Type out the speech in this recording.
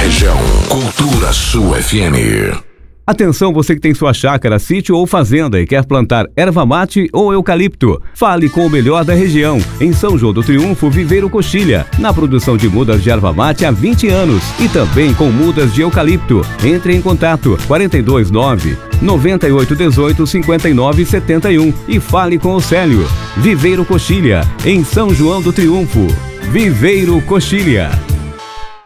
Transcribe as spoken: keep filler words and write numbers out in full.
região. Cultura Sul F M. Atenção, você que tem sua chácara, sítio ou fazenda e quer plantar erva mate ou eucalipto. Fale com o melhor da região. Em São João do Triunfo, Viveiro Coxilha. Na produção de mudas de erva mate há vinte anos. E também com mudas de eucalipto. Entre em contato quarenta e dois nove, noventa e oito dezoito, cinquenta e nove setenta e um e fale com o Célio. Viveiro Coxilha, em São João do Triunfo. Viveiro Coxilha.